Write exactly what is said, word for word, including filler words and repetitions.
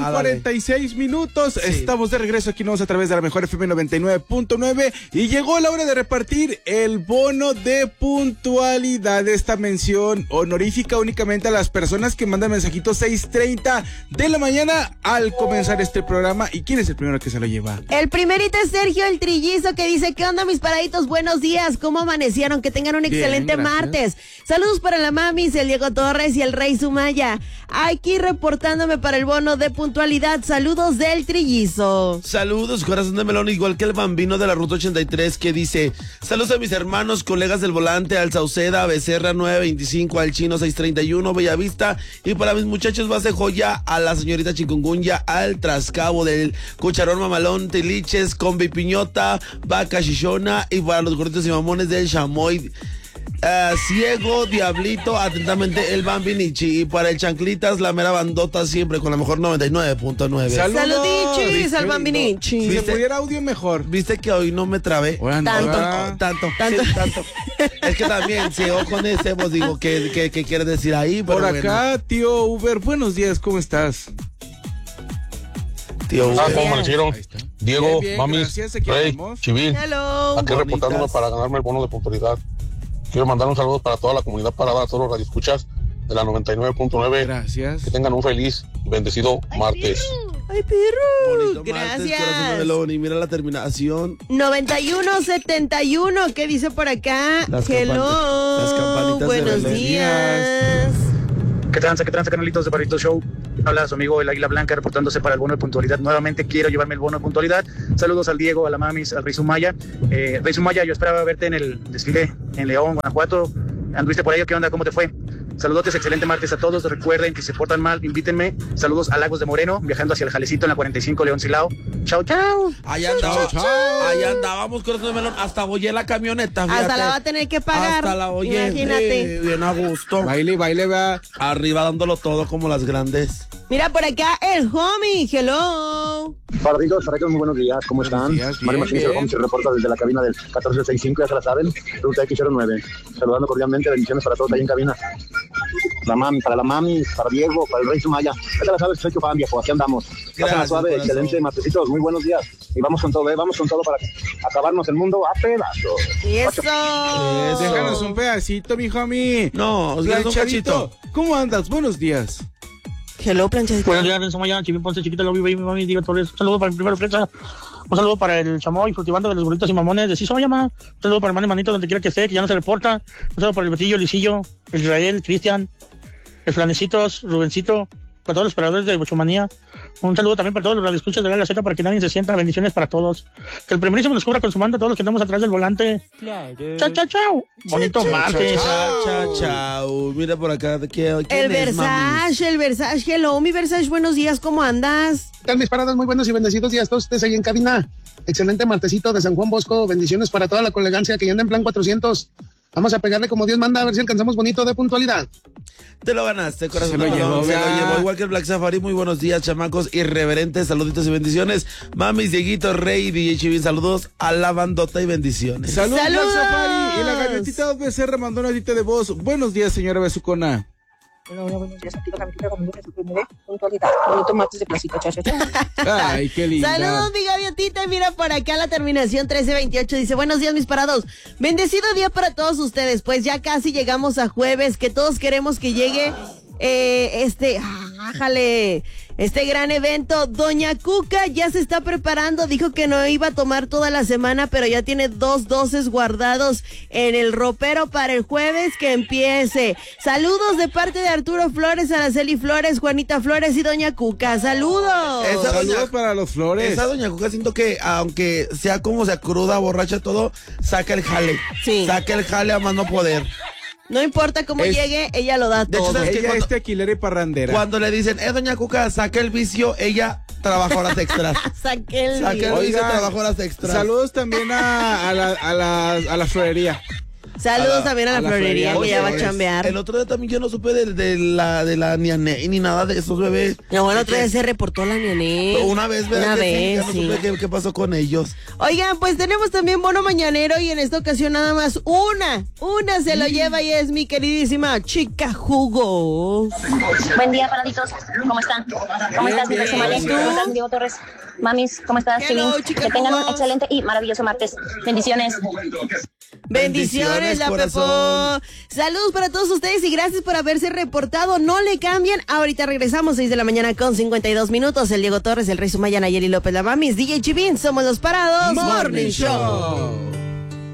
cuarenta y seis minutos, sí. Estamos de regreso aquí nos a través de la mejor F M noventa y nueve punto nueve y llegó la hora de repartir el bono de puntualidad. Esta mención honorífica únicamente a las personas que mandan mensajitos seis treinta de la mañana al comenzar este programa. ¿Y quién es el primero que se lo lleva? El primerito es Sergio el Trillizo, que dice: ¿qué onda, mis paraditos? Buenos días, ¿cómo amanecieron? Que tengan un excelente Bien, martes. Saludos para la Mamis, el Diego Torres y el Rey Sumaya. Aquí reportándome para el bono de puntualidad. Saludos del Trillizo. Saludos, corazón de melón, igual que el Bambino de la Ruta ochenta y tres, que dice: saludos a mis hermanos, colegas del volante, al Sauceda, Becerra nueve veinticinco, al Chino seis treinta y uno, Bellavista, y para mis muchachos base joya, a la señorita Chikungunya, al Trascabo del Cucharón Mamalón, Tiliches, Combi Piñota, Vaca Shishona, y para los gorditos y mamones del Chamoy. Uh, ciego, Diablito, atentamente el Bambinichi. Y para el Chanclitas, la mera bandota siempre con la mejor noventa y nueve punto nueve. Saludichis al Bambinichi. Si se pudiera audio mejor. Viste que hoy no me trabé. Tanto. Tanto, tanto, tanto. Sí, tanto. Es que también, si ojo con ese, pues digo, ¿qué, qué, qué quieres decir ahí? Por Pero acá, bueno. Tío Uber, buenos días, ¿cómo estás? Tío Uber. Ah, ¿cómo amanecieron? Diego, bien, bien, Mamis, gracias, Rey, Chivil. Hello. Aquí reportándome para ganarme el bono de puntualidad. Quiero mandar un saludo para toda la comunidad parada, a todos los radioescuchas de la noventa y nueve punto nueve. Gracias. Que tengan un feliz y bendecido Ay, martes. Perro. Ay, perro. Bonito Gracias. martes, corazón de melón, y mira la terminación. noventa y uno setenta y uno, ¿qué dice por acá? Las Hello. campan- las campanitas Buenos de días. ¿Qué tranza, qué tranza, canalitos de Parrito Show? Habla su amigo el Águila Blanca reportándose para el bono de puntualidad. Nuevamente quiero llevarme el bono de puntualidad. Saludos al Diego, a la Mamis, al Rey Sumaya. Eh, Rey Sumaya, yo esperaba verte en el desfile en León, Guanajuato. ¿Anduviste por ahí o qué onda? ¿Cómo te fue? Saludotes, excelente martes a todos. Recuerden que si se portan mal, invítenme. Saludos a Lagos de Moreno, viajando hacia el Jalecito en la cuarenta y cinco León Silao. Chao, chao. Allá andábamos, allá andábamos, corazón de melón, hasta bollé la camioneta, fíjate. Hasta la va a tener que pagar. Hasta la bollé. Imagínate. Eh, bien a gusto. Baile, baile, va. Arriba dándolo todo como las grandes. Mira por acá el homie. Hello. Paraditos, paraditos, muy buenos días, ¿cómo están? Buenos días, Mario bien, Martínez bien. Home se reporta desde la cabina del catorce sesenta y cinco, ya se la saben, ruta X cero nueve. Saludando cordialmente, bendiciones para todos ahí en cabina. La mami, para la mami, para Diego, para el Rey Sumaya. Ya te la sabes, soy tu fan, viejo, aquí andamos. Gracias, Pásenla suave, corazón. excelente, martesitos, muy buenos días. Y vamos con todo, ¿eh? Vamos con todo para acabarnos el mundo a pedazos. Y eso. Eso. Déjanos un pedacito, mi homie. No, os un Planchadito, cachito. ¿cómo andas? Buenos días. Hello, planchadito. Buenos días, Renzo Maya, Chivín Ponce, Chiquita, Lobby, Baby, Mami, Diego Torres. Un saludo para el primero Flecha. Un saludo para el Chamoy, Frutivando de los Burritos y Mamones de Ciso Llama. Un saludo para el hermano y manito donde quiera que esté, que ya no se reporta. Un saludo para el Betillo, Lisillo, el Israel, Cristian, el Flanecitos, Rubencito, para todos los operadores de Bochomanía. Un saludo también para todos los radioescuchas de la Z para que nadie se sienta. Bendiciones para todos. Que el primerísimo nos cubra consumando a todos los que andamos atrás del volante. Chao, chao, chao. Bonito martes. Chao, chao, chao. Mira por acá. ¿Quién El es, mami? Versace, el Versace. Hello, mi Versace, buenos días, ¿cómo andas? ¿Qué tal, mis paradas? Muy buenos y bendecidos días todos ustedes ahí en cabina. Excelente martesito de San Juan Bosco. Bendiciones para toda la colegancia que ya anda en plan cuatrocientos. Vamos a pegarle como Dios manda a ver si alcanzamos bonito de puntualidad. Te lo ganaste, corazón. Se lo de melón. llevó, Se lo ¿verdad? llevó igual que el Black Safari. Muy buenos días, chamacos irreverentes. Saluditos y bendiciones. Mamis, Dieguito, Rey, D J Chivin. Saludos a la bandota y bendiciones. Saludos, ¡Saludos! Black Safari. Y la galletita dos Becerra mandó una notita de voz. Buenos días, señora Besucona. Hola, hola, buenos días. Activa Camitita conmigo que se primero puntualidad. Bonito martes de placita, chao, chao, chao. Ay, qué linda. Saludos, mi gaviotita. Mira por acá la terminación trece veintiocho. Dice: buenos días, mis parados. Bendecido día para todos ustedes. Pues ya casi llegamos a jueves, que todos queremos que llegue eh, este, ájale, este gran evento. Doña Cuca ya se está preparando. Dijo que no iba a tomar toda la semana, pero ya tiene dos doces guardados en el ropero para el jueves que empiece. Saludos de parte de Arturo Flores, Araceli Flores, Juanita Flores y Doña Cuca. Saludos. Esa Saludos doña- para los Flores. Esa doña Cuca siento que aunque sea como sea cruda, borracha, todo, saca el jale. Sí. Saca el jale a más no poder. No importa cómo Es- llegue, ella lo da De hecho, todo. ¿sabes qué? Ella cuando- es tequilera y parrandera. Cuando le dicen, eh, doña Cuca, saca el vicio, ella trabaja horas extras. Saqué el Saca el video. vicio, Oiga, trabaja horas extras. Saludos también a, a, la, a, la, a la florería. Saludos a la- también a la, a la florería Florería, que ya va a oye, chambear. El otro día también yo no supe de, de la de la Niané ni nada de esos bebés. No, bueno, otra vez se reportó la Niané. Una vez, ¿verdad? Una que sí? vez, Ya no sí. supe qué, qué pasó con ellos. Oigan, pues tenemos también bono mañanero y en esta ocasión nada más una, una se lo lleva y es mi queridísima Chica Jugo. Buen día, paraditos. ¿Cómo están? ¿Cómo estás, mi Somalia? ¿tú? ¿Cómo estás, Diego Torres? Mamis, ¿cómo estás, Hello, Chilín? chica Que tengan un jugos. excelente y maravilloso martes. Bendiciones. Bendiciones, la corazón. Pepo. Saludos para todos ustedes y gracias por haberse reportado. No le cambien. Ahorita regresamos, seis de la mañana con cincuenta y dos minutos. El Diego Torres, el Rey Sumaya, Nayeli López, la Mamis, D J Chivin. Somos los parados. Morning Show.